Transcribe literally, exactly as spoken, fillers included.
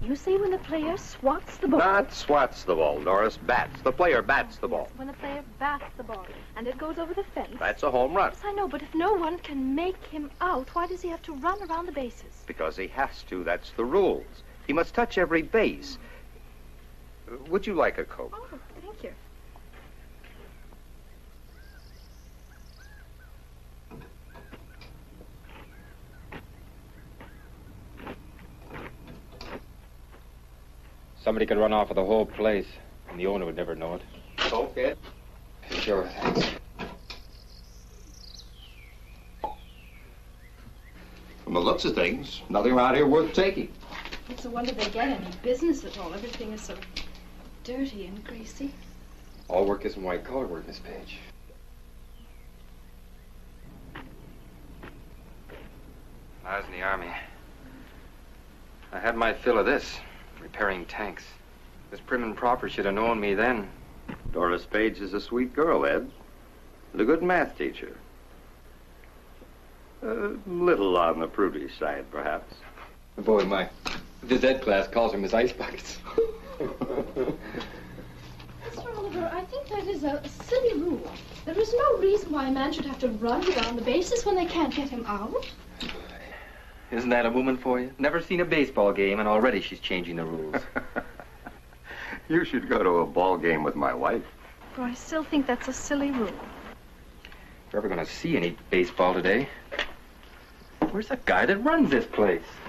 You say when the player swats the ball. Not swats the ball, Doris. Bats. The player bats the ball. Yes, when the player bats the ball and it goes over the fence. That's a home run. Yes, I know, but if no one can make him out, why does he have to run around the bases? Because he has to. That's the rules. He must touch every base. Uh, Would you like a Coke? Oh, thank you. Somebody could run off with the whole place, and the owner would never know it. Coke, Ed? Sure, thanks. From the looks of things, nothing around here worth taking. It's a wonder they get any business at all. Everything is so dirty and greasy. All work isn't white collar work, Miss Page. I was in the Army. I had my fill of this, repairing tanks. This prim and proper should have known me then. Doris Page is a sweet girl, Ed. And a good math teacher. A little on the prudish side, perhaps. Boy, my phys ed class calls her Miss Ice Buckets. Mister Oliver, I think that is a silly rule. There is no reason why a man should have to run around the bases when they can't get him out. Isn't that a woman for you? Never seen a baseball game, and already she's changing the rules. You should go to a ball game with my wife. But I still think that's a silly rule. If you're ever going to see any baseball today, where's the guy that runs this place?